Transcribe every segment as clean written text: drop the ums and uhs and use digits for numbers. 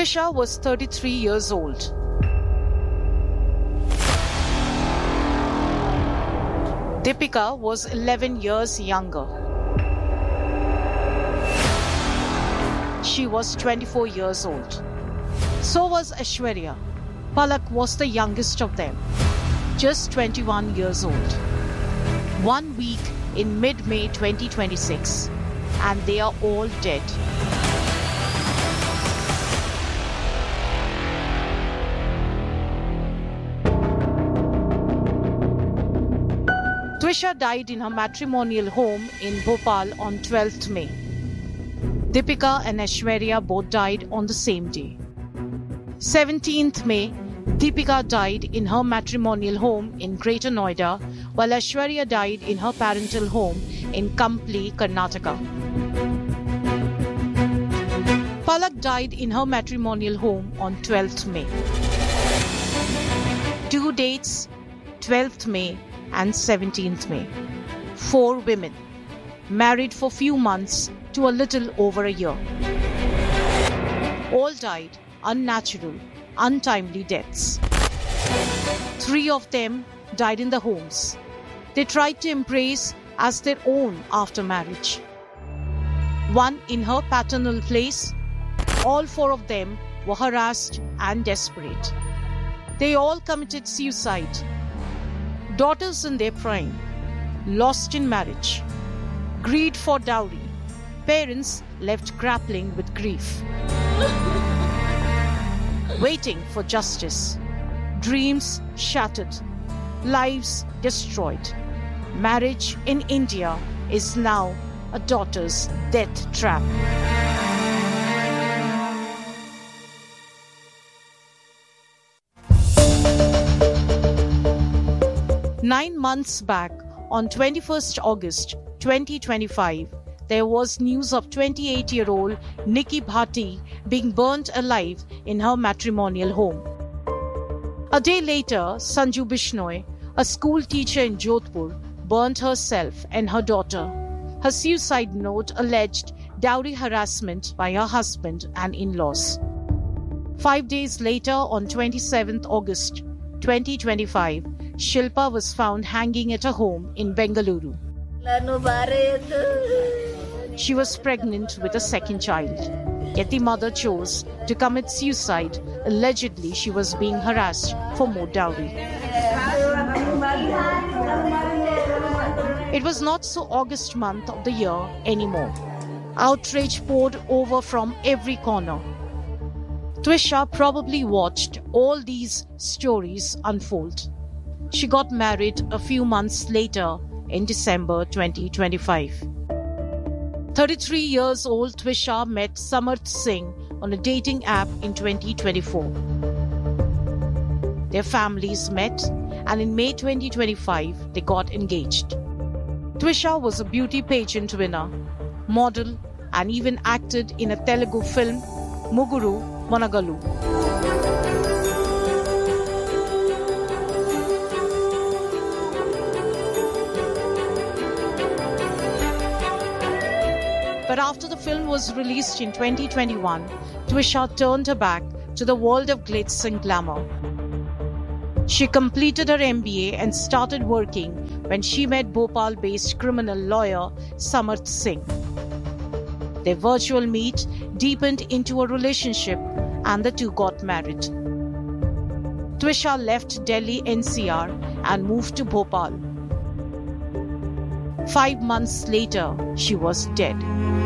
Twisha was 33 years old. Deepika was 11 years younger. She was 24 years old. So was Aishwarya. Palak was the youngest of them, just 21 years old. 1 week in mid-May 2026, and they are all dead. Twisha died in her matrimonial home in Bhopal on 12th May. Deepika and Aishwarya both died on the same day. 17th May, Deepika died in her matrimonial home in Greater Noida, while Aishwarya died in her parental home in Kampli, Karnataka. Palak died in her matrimonial home on 12th May. Two dates, 12th May and 17th May. 4 women, married for few months to a little over a year. All died unnatural, untimely deaths. 3 of them died in the homes they tried to embrace as their own after marriage. 1 in her paternal place. All 4 of them were harassed and desperate. They all committed suicide. Daughters in their prime, lost in marriage, greed for dowry, parents left grappling with grief, waiting for justice, dreams shattered, lives destroyed. Marriage in India is now a daughter's death trap. Nine months back, on 21st August 2025, there was news of 28-year-old Nikki Bhati being burnt alive in her matrimonial home. A day later, Sanju Bishnoi, a school teacher in Jodhpur, burnt herself and her daughter. Her suicide note alleged dowry harassment by her husband and in-laws. 5 days later, on 27th August 2025, Shilpa was found hanging at her home in Bengaluru. She was pregnant with a second child, yet the mother chose to commit suicide. Allegedly, she was being harassed for more dowry. It was not so August month of the year anymore. Outrage poured over from every corner. Twisha probably watched all these stories unfold. She got married a few months later in December 2025. 33 years old Twisha met Samarth Singh on a dating app in 2024. Their families met, and in May 2025, they got engaged. Twisha was a beauty pageant winner, model, and even acted in a Telugu film, Muguru Managalu. But after the film was released in 2021, Twisha turned her back to the world of glitz and glamour. She completed her MBA and started working when she met Bhopal-based criminal lawyer Samarth Singh. Their virtual meet deepened into a relationship and the two got married. Twisha left Delhi NCR and moved to Bhopal. 5 months later, she was dead.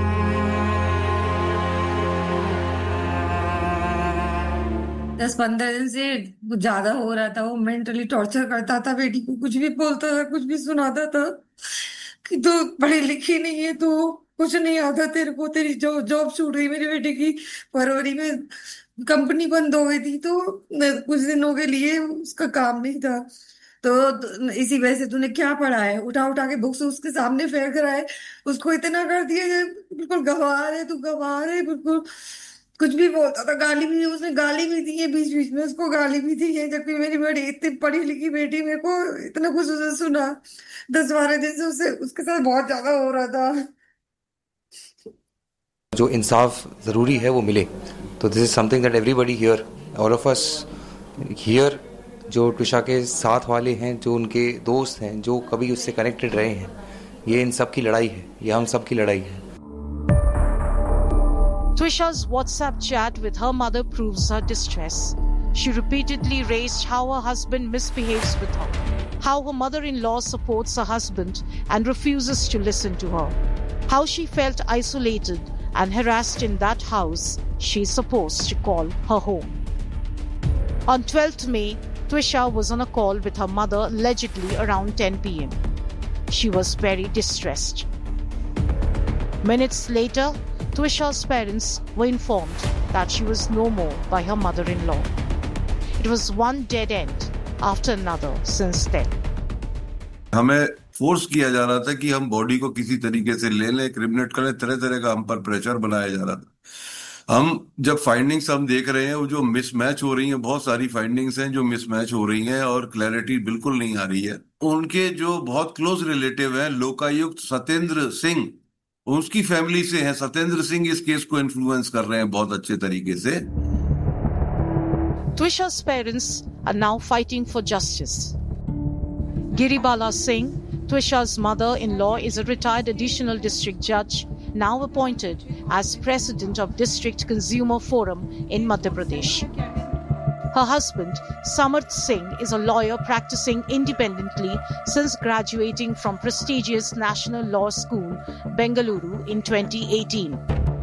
10-15 दिन से कुछ ज्यादा हो रहा था। वो mentally torture करता था बेटी को, कुछ भी बोलता था, कुछ भी सुनाता था कि तू पढ़ी लिखी नहीं है, तू कुछ नहीं आता तेरे को, तेरी जॉब छूट गई मेरी बेटी की। फरवरी में कंपनी बंद हो गई थी, तो कुछ दिनों के लिए उसका काम नहीं था। तो इसी वजह से तूने क्या पढ़ा है, उठा उठा के बुक्स उसके सामने फेंक रहा है, उसको इतना कर दिया बिल्कुल गंवार है, तू गंवार है बिल्कुल। कुछ भी बोलता था, गाली भी, उसने गाली भी दी है, बीच बीच में उसको गाली भी दी है, जबकि मेरी बेटी इतनी पढ़ी लिखी बेटी, मेरे को इतना कुछ उसे सुना। 10-12 दिन से उसके साथ बहुत ज्यादा हो रहा था। जो इंसाफ जरूरी है वो मिले, तो this is something that everybody here, all of us here, जो ट्विशा के साथ वाले हैं, जो उनके दोस्त हैं, जो कभी उससे कनेक्टेड रहे हैं, ये इन सब की लड़ाई है, ये हम सब की लड़ाई है। Twisha's WhatsApp chat with her mother proves her distress. She repeatedly raised how her husband misbehaves with her, how her mother-in-law supports her husband and refuses to listen to her, how she felt isolated and harassed in that house she's supposed to call her home. On 12th May, Twisha was on a call with her mother allegedly around 10 p.m. She was very distressed. Minutes later, Twisha's parents were informed that she was no more by her mother-in-law. It was one dead end after another since then. हमें force किया जा रहा था कि हम body को किसी तरीके से ले लें, क्रिमिनेट करें, तरह तरह का हम पर प्रेशर बनाया जा रहा था। हम जब फाइंडिंग्स हम देख रहे हैं, वो जो मिसमैच हो रही हैं, बहुत सारी फाइंडिंग्स हैं जो मिसमैच हो रही हैं और क्लैरिटी बिल्कुल नहीं आ रही है। उनके जो बहुत क्लोज रिलेटिव हैं, लोकायुक्त सत्येंद्र सिंह, उसकी फैमिली से हैं। सत्येंद्र सिंह इस केस को इन्फ्लुएंस कर रहे हैं बहुत अच्छे तरीके से। Twisha's parents are now fighting for justice. Giribala Singh, Twisha's mother-in-law, is a retired additional district judge now appointed as president of District Consumer Forum in Madhya Pradesh. Her husband, Samarth Singh, is a lawyer practicing independently since graduating from prestigious National Law School, Bengaluru in 2018.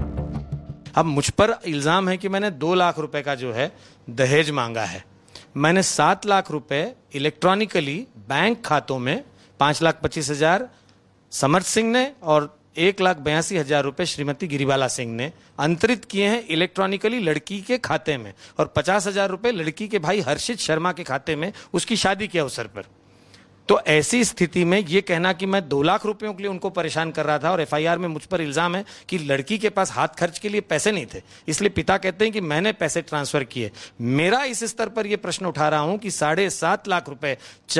अब मुझ पर इल्जाम है कि मैंने 2 लाख रुपए का जो है दहेज मांगा है। मैंने 7 लाख रुपए इलेक्ट्रॉनिकली बैंक खातों में 5,25,000 समर्थ सिंह ने और 1,82,000 रुपए श्रीमती गिरिबाला सिंह ने अंतरित किए हैं इलेक्ट्रॉनिकली लड़की के खाते में, और 50,000 रुपए लड़की के भाई हर्षित शर्मा के खाते में उसकी शादी के अवसर पर। तो ऐसी स्थिति में यह कहना कि मैं 2 लाख रुपयों के लिए उनको परेशान कर रहा था, और एफआईआर में मुझ पर इल्जाम है कि लड़की के पास हाथ खर्च के लिए पैसे नहीं थे, इसलिए पिता कहते हैं कि मैंने पैसे ट्रांसफर किए। मेरा इस स्तर पर यह प्रश्न उठा रहा हूं कि 7.5 लाख रुपए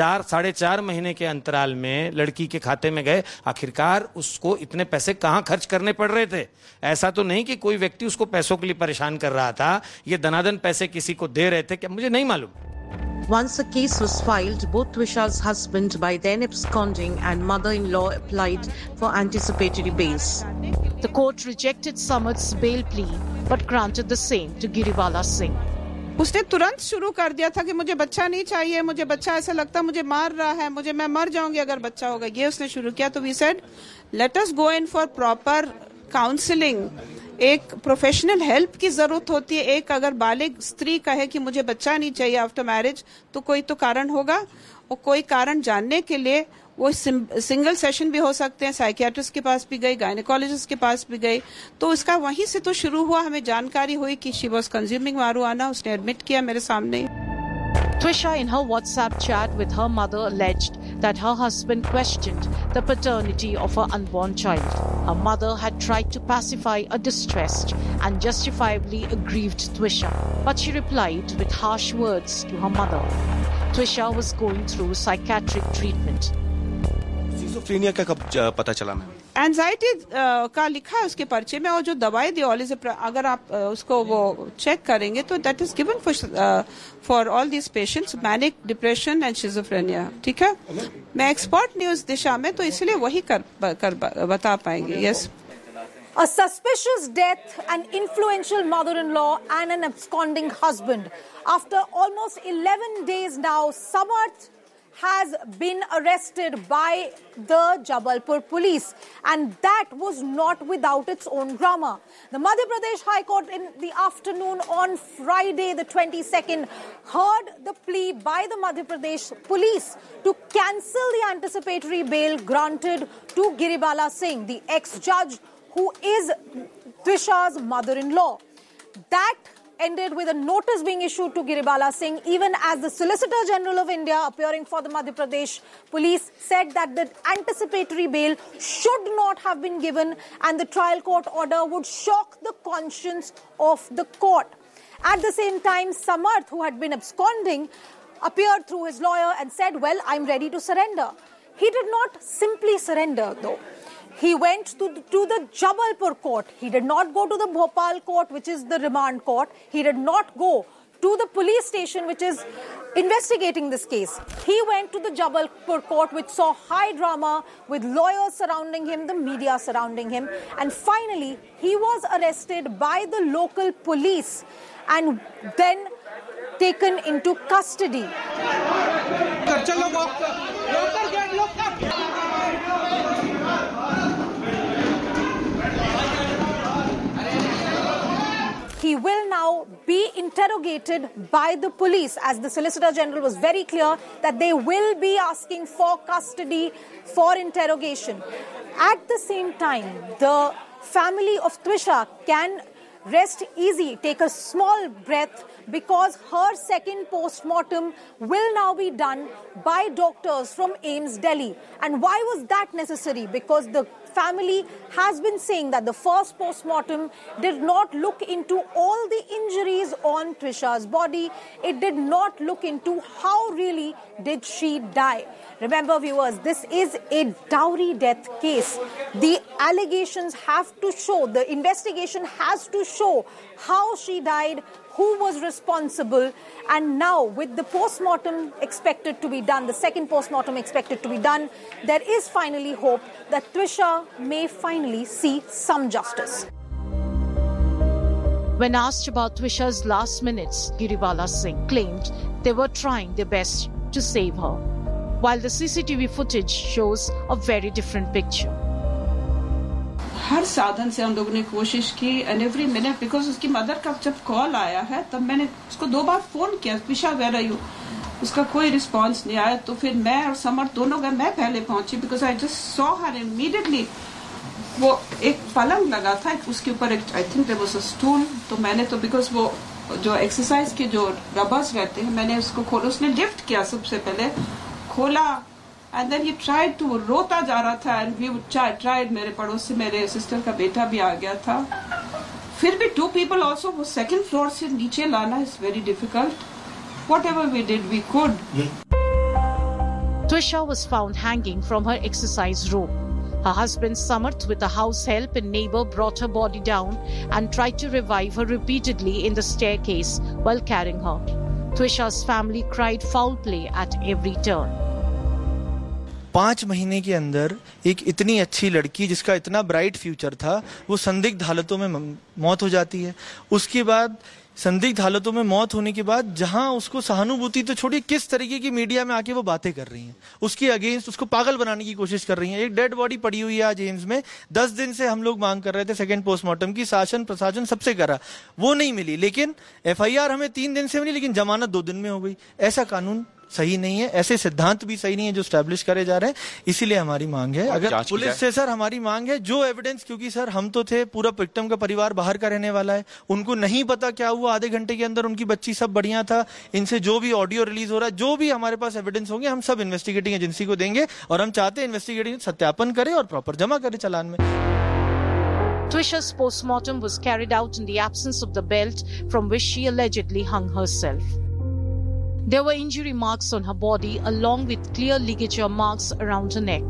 4.5 महीने के अंतराल में लड़की के खाते में गए, आखिरकार उसको इतने पैसे कहां खर्च करने पड़ रहे थे? ऐसा तो नहीं कि कोई व्यक्ति उसको पैसों के लिए परेशान कर रहा था, ये दनादन पैसे किसी को दे रहे थे, क्या मुझे नहीं मालूम। Once the case was filed, both Twisha's husband, by then absconding, and mother-in-law applied for anticipatory bails. The court rejected Samarth's bail plea but granted the same to Giribala Singh. उसने तुरंत शुरू कर दिया था कि मुझे बच्चा नहीं चाहिए, मुझे बच्चा ऐसा लगता मुझे मार रहा है, मैं मर जाऊंगी अगर बच्चा होगा, ये उसने शुरू किया। तो we said let us go in for proper counselling. एक प्रोफेशनल हेल्प की जरूरत होती है। एक अगर बालिग स्त्री कहे कि मुझे बच्चा नहीं चाहिए आफ्टर मैरिज, तो कोई तो कारण होगा, और कोई कारण जानने के लिए वो सिंगल सेशन भी हो सकते हैं। साइकियाट्रिस्ट के पास भी गई, गायनेकोलॉजिस्ट के पास भी गई, तो इसका वहीं से तो शुरू हुआ। हमें जानकारी हुई कि शी वाज कंज्यूमिंग marijuana, उसने एडमिट किया मेरे सामने। Twisha, in her WhatsApp chat with her mother, alleged that her husband questioned the paternity of her unborn child. Her mother had tried to pacify a distressed and justifiably aggrieved Twisha, but she replied with harsh words to her mother. Twisha was going through psychiatric treatment. Schizophrenia का कब पता चला ma'am? Anxiety का लिखा है उसके पर्चे में, और जो दवाई दी अगर आप उसको वो चेक करेंगे तो that is given for all this patients, manic depression and schizophrenia. ठीक है, मैं एक्सपर्ट नहीं उस दिशा में, तो इसलिए वही बता पाएंगे। Yes. A suspicious death, an influential mother-in-law and an absconding husband. After almost 11 days now, Samarth has been arrested by the Jabalpur police, and that was not without its own drama. The Madhya Pradesh High Court in the afternoon on Friday the 22nd heard the plea by the Madhya Pradesh police to cancel the anticipatory bail granted to Giribala Singh, the ex-judge who is Twisha's mother-in-law. That ended with a notice being issued to Giribala Singh, even as the Solicitor General of India, appearing for the Madhya Pradesh police, said that the anticipatory bail should not have been given and the trial court order would shock the conscience of the court. At the same time, Samarth, who had been absconding, appeared through his lawyer and said, well, I'm ready to surrender. He did not simply surrender, though. he went to the Jabalpur court. He did not go to the Bhopal court, which is the remand court. He did not go to the police station, which is investigating this case. He went to the Jabalpur court, which saw high drama with lawyers surrounding him, the media surrounding him. And finally, he was arrested by the local police and then taken into custody. He will now be interrogated by the police, as the Solicitor General was very clear that they will be asking for custody for interrogation. At the same time, the family of Trisha can rest easy, take a small breath, because her second post-mortem will now be done by doctors from AIIMS Delhi. And why was that necessary? Because the family has been saying that the first post-mortem did not look into all the injuries on Trisha's body. It did not look into how really did she die. Remember, viewers, this is a dowry death case. The allegations have to show, the investigation has to show how she died, who was responsible, and now with the post-mortem expected to be done, the second post-mortem expected to be done, there is finally hope that Trisha may finally see some justice. When asked about Trisha's last minutes, Giriwala Singh claimed they were trying their best to save her, while the CCTV footage shows a very different picture. हर साधन से हम लोगों ने कोशिश की and every minute, because उसकी mother का जब कॉल आया है तब मैंने उसको 2 बार फोन किया, त्रिशा वेयर आर यू, उसका कोई रिस्पांस नहीं आया. तो फिर मैं और समर दोनों गए, मैं पहले पहुंची because I just saw her immediately. वो एक पलंग लगा था, उसके ऊपर एक I think there was a stool. तो मैंने तो बिकॉज वो जो एक्सरसाइज के जो रबर्स रहते हैं मैंने उसको खोला, उसने लिफ्ट किया सबसे पहले, खोला and then he tried to, रोता जा रहा था एंड वी ट्राइड. मेरे पड़ोस से मेरे सिस्टर का बेटा भी आ गया था. फिर भी 2 people ऑल्सो, वो सेकेंड फ्लोर से नीचे लाना is very difficult. Whatever we did, we could. Trisha was found hanging from her exercise rope. Her husband Samarth, with a house help and neighbor, brought her body down and tried to revive her repeatedly in the staircase while carrying her. Trisha's family cried foul play at every turn. 5 महीने के अंदर एक इतनी अच्छी लड़की जिसका इतना bright future था, वो संदिग्ध हालतों में मौत हो जाती है. उसके बाद संदिग्ध हालतों में मौत होने के बाद जहां उसको सहानुभूति तो छोड़िए, किस तरीके की मीडिया में आके वो बातें कर रही हैं, उसके अगेंस्ट उसको पागल बनाने की कोशिश कर रही हैं. एक डेड बॉडी पड़ी हुई है आज एम्स में. 10 दिन से हम लोग मांग कर रहे थे सेकंड पोस्टमार्टम की, शासन प्रशासन सबसे करा, वो नहीं मिली. लेकिन FIR हमें 3 दिन से मिली, लेकिन जमानत 2 दिन में हो गई. ऐसा कानून सही नहीं है, ऐसे सिद्धांत भी सही नहीं है जो स्टैब्लिश करे जा रहे हैं. इसीलिए हमारी मांग है, अगर पुलिस से सर हमारी मांग है जो एविडेंस, क्योंकि सर हम तो थे, पूरा विक्टिम का परिवार बाहर का रहने वाला है, उनको नहीं पता क्या हुआ. आधे घंटे के अंदर उनकी बच्ची सब बढ़िया था. इनसे जो भी ऑडियो रिलीज हो रहा है, जो भी हमारे पास एविडेंस होंगे, हम सब इन्वेस्टिगेटिंग एजेंसी को देंगे और हम चाहते हैं इन्वेस्टिगेटिंग सत्यापन करे और प्रॉपर जमा करे चालान में. Trisha's post-mortem was carried out in the absence of the belt from which she allegedly hung herself. There were injury marks on her body along with clear ligature marks around her neck.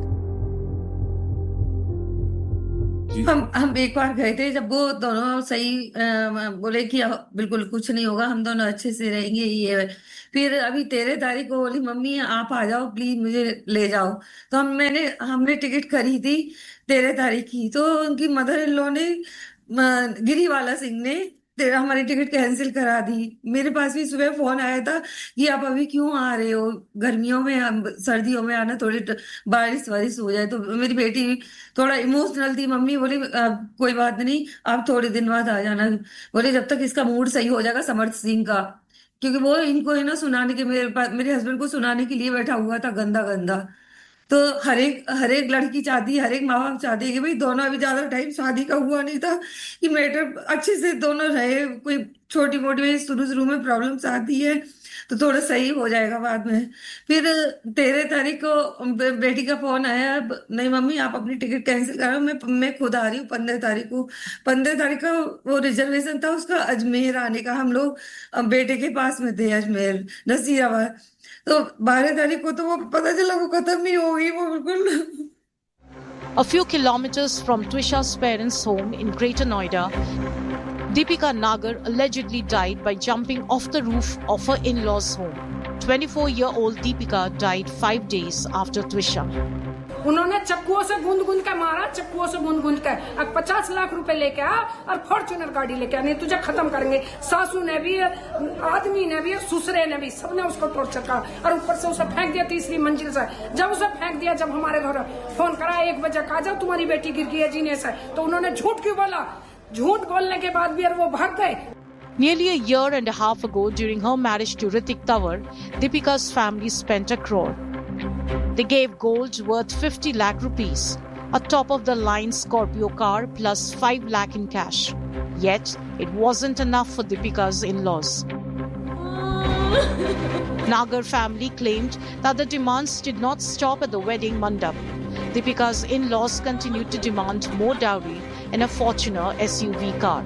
हम एक बार गए थे जब वो दोनों सही बोले कि बिल्कुल कुछ नहीं होगा, हम दोनों अच्छे से रहेंगे. ये फिर अभी 13 तारीख को बोली मम्मी आप आ जाओ प्लीज, मुझे ले जाओ. तो हमने टिकट करी थी 13 तारीख की. तो उनकी मदर इन लॉ ने, गिरीवाला सिंह ने हमारी टिकट कैंसिल करा दी. मेरे पास भी सुबह फोन आया था कि आप अभी क्यों आ रहे हो, गर्मियों में सर्दियों में आना, थोड़ी बारिश वारिश हो जाए. तो मेरी बेटी थोड़ा इमोशनल थी. मम्मी बोली कोई बात नहीं, आप थोड़े दिन बाद आ जाना. बोले जब तक इसका मूड सही हो जाएगा समर्थ सिंह का, क्योंकि वो इनको है ना सुनाने के, मेरे हस्बैंड को सुनाने के लिए बैठा हुआ था गंदा गंदा. तो हर एक लड़की चाहती है, हर एक माँ बाप चाहती है कि भाई दोनों, अभी ज्यादा टाइम शादी का हुआ नहीं था, कि मैटर अच्छे से दोनों रहे. कोई छोटी मोटी शुरू में प्रॉब्लम्स आती है तो थोड़ा सही हो जाएगा बाद में. फिर 13 तारीख को बेटी का फोन आया, नहीं मम्मी आप अपनी टिकट कैंसिल करो, मैं खुद आ रही हूँ 15 तारीख को. 15 तारीख का वो रिजर्वेशन था उसका अजमेर आने का. हम लोग बेटे के पास में थे, अजमेर नसीराबाद. तो 12 तारीख को तो वो पता चला वो खत्म ही हो गई, वो बिल्कुल. A few kilometers from Twisha's parents' home in Greater Noida, Deepika Nagar allegedly died by jumping off the roof of her in-laws' home. 24-year-old Deepika died 5 days after Twisha. उन्होंने चक्कुओं से गूंद के मारा, चक्कुओं से गूंद के अब 50 लाख रुपए लेके आ और फॉर्च्यूनर गाड़ी लेके आ, नहीं तुझे खत्म करेंगे। सासू ने भी, आदमी ने भी, ससुरे ने भी, सबने उसको टॉर्चर करा और ऊपर से उसे फेंक दिया 3री मंजिल से। जब उसे फेंक दिया, जब हमारे घर फोन करा 1 बजे का, जाओ तुम्हारी बेटी गिर गई है जीने से, तो उन्होंने झूठ क्यों बोला? झूठ बोलने के बाद भी वो भाग गए। Nearly a year and a half ago, during her marriage to Hrithik Tawar, Deepika's family spent 1 crore. They gave gold worth 50 lakh rupees, a top-of-the-line Scorpio car plus 5 lakh in cash. Yet, it wasn't enough for Deepika's in-laws. Nagar family claimed that the demands did not stop at the wedding mandap. Deepika's in-laws continued to demand more dowry in a Fortuner SUV car.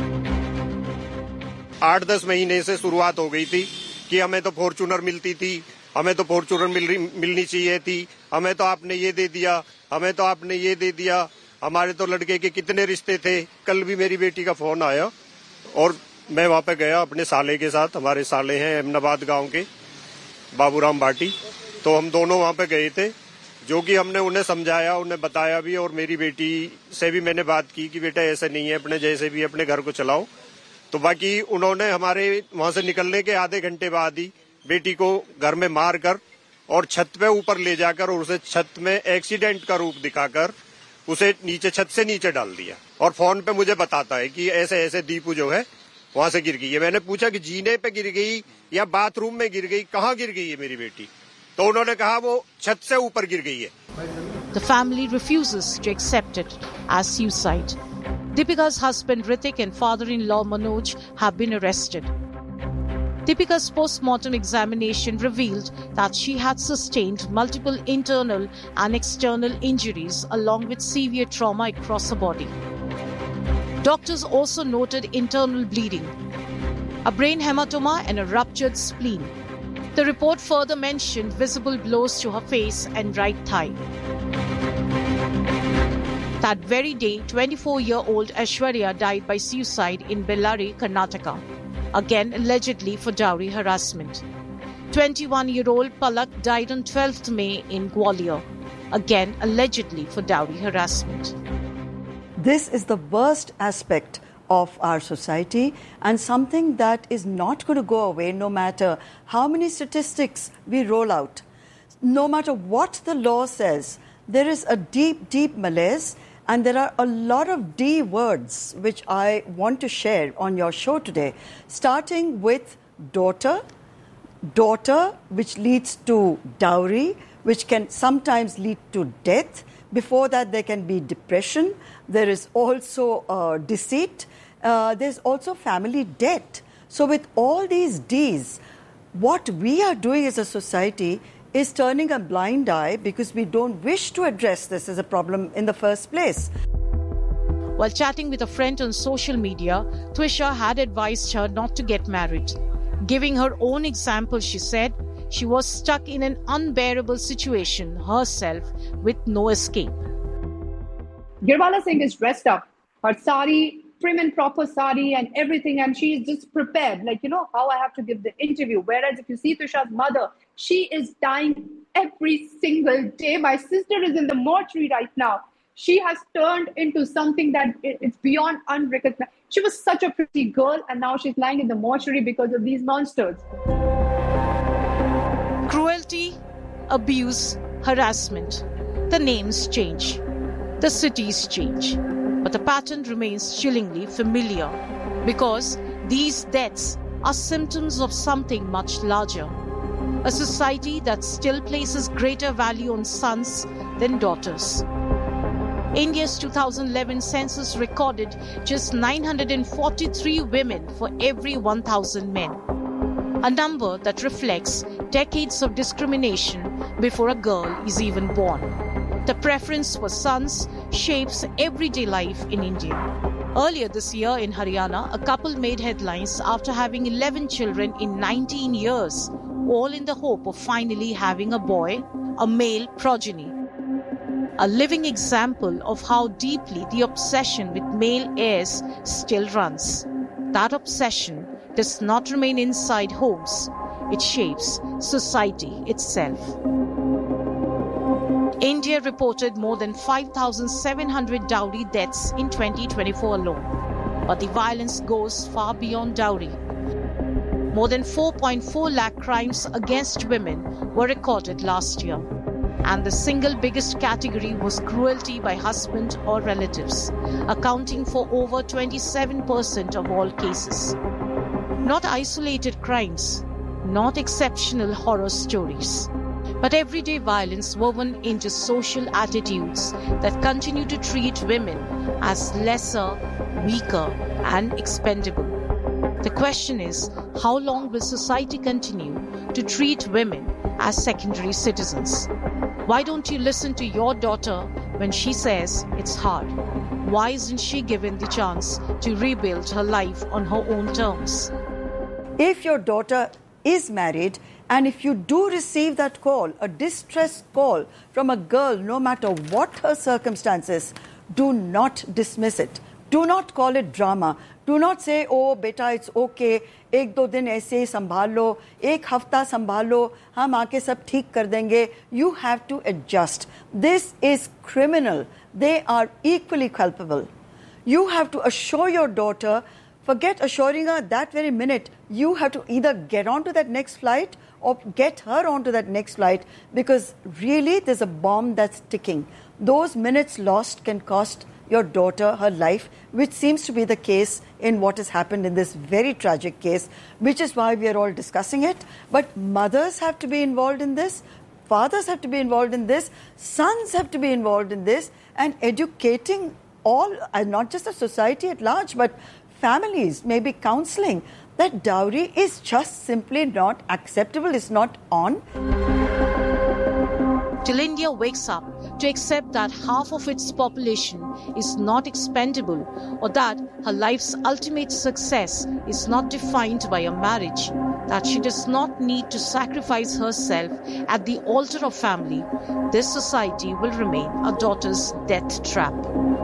8-10 महीने से शुरुआत हो गई थी कि हमें तो Fortuner मिलती थी, हमें तो फॉर्च्यूनर मिलनी चाहिए थी, हमें तो आपने ये दे दिया, हमें तो आपने ये दे दिया। हमारे तो लड़के के कितने रिश्ते थे। कल भी मेरी बेटी का फोन आया और मैं वहां पे गया अपने साले के साथ। हमारे साले हैं अहमदाबाद गांव के, बाबूराम भाटी, तो हम दोनों वहां पे गए थे, जो कि हमने उन्हें समझाया, उन्हें बताया भी, और मेरी बेटी से भी मैंने बात की कि बेटा ऐसे नहीं है, अपने जैसे भी अपने घर को चलाओ। तो बाकी उन्होंने हमारे वहां से निकलने के आधे घंटे बाद ही बेटी को घर में मार कर और छत पे ऊपर ले जाकर और उसे छत में एक्सीडेंट का रूप दिखाकर उसे छत से नीचे डाल दिया। और फोन पे मुझे बताता है कि ऐसे ऐसे दीपू जो है वहां से गिर गई है। मैंने पूछा कि जीने पे गिर गई या बाथरूम में गिर गई, कहाँ गिर गई है मेरी बेटी? तो उन्होंने कहा वो छत से ऊपर गिर गई है। The family refuses to accept it as suicide. Deepika's husband Hrithik and father-in-law Manoj have been arrested. Deepika's post-mortem examination revealed that she had sustained multiple internal and external injuries along with severe trauma across her body. Doctors also noted internal bleeding, a brain hematoma and a ruptured spleen. The report further mentioned visible blows to her face and right thigh. That very day, 24-year-old Aishwarya died by suicide in Bellary, Karnataka, again allegedly for dowry harassment. 21-year-old Palak died on 12th May in Gwalior, again allegedly for dowry harassment. This is the worst aspect of our society and something that is not going to go away no matter how many statistics we roll out. No matter what the law says, there is a deep, deep malaise, and there are a lot of D words which I want to share on your show today, starting with daughter, which leads to dowry, which can sometimes lead to death. Before that, there can be depression. There is also deceit. There's also family debt. So with all these Ds, what we are doing as a society is turning a blind eye because we don't wish to address this as a problem in the first place. While chatting with a friend on social media, Twisha had advised her not to get married. Giving her own example, she said she was stuck in an unbearable situation herself with no escape. Girwala Singh is dressed up, her sari, prim and proper sari and everything, and she is just prepared, like, you know, how I have to give the interview. Whereas if you see Twisha's mother, she is dying every single day. My sister is in the mortuary right now. She has turned into something that it's beyond unrecognized. She was such a pretty girl, and now she's lying in the mortuary because of these monsters. Cruelty, abuse, harassment. The names change. The cities change. But the pattern remains chillingly familiar because these deaths are symptoms of something much larger. A society that still places greater value on sons than daughters. India's 2011 census recorded just 943 women for every 1,000 men. A number that reflects decades of discrimination before a girl is even born. The preference for sons shapes everyday life in India. Earlier this year in Haryana, a couple made headlines after having 11 children in 19 years, all in the hope of finally having a boy, a male progeny. a living example of how deeply the obsession with male heirs still runs. That obsession does not remain inside homes, it shapes society itself. India reported more than 5,700 dowry deaths in 2024 alone, but the violence goes far beyond dowry. More than 4.4 lakh crimes against women were recorded last year, and the single biggest category was cruelty by husband or relatives, accounting for over 27% of all cases. Not isolated crimes, not exceptional horror stories, but everyday violence woven into social attitudes that continue to treat women as lesser, weaker, and expendable. The question is, how long will society continue to treat women as secondary citizens? Why don't you listen to your daughter when she says it's hard? Why isn't she given the chance to rebuild her life on her own terms? If your daughter is married, and if you do receive that call, a distress call from a girl, no matter what her circumstances, do not dismiss it. Do not call it drama. Do not say, oh, beta, it's okay. एक दो दिन ऐसे ही संभाल लो, एक हफ्ता संभाल लो, हम आके सब ठीक कर देंगे. You have to adjust. This is criminal. They are equally culpable. You have to assure your daughter, forget assuring her that very minute. You have to either get onto that next flight or get her onto that next flight, because really there's a bomb that's ticking. Those minutes lost can cost your daughter her life, which seems to be the case in what has happened in this very tragic case, which is why we are all discussing it. But mothers have to be involved in this, fathers have to be involved in this, sons have to be involved in this, and educating all, not just the society at large, but families, maybe counseling, that dowry is just simply not acceptable, it's not on. Till India wakes up to accept that half of its population is not expendable, or that her life's ultimate success is not defined by a marriage, that she does not need to sacrifice herself at the altar of family, this society will remain a daughter's death trap.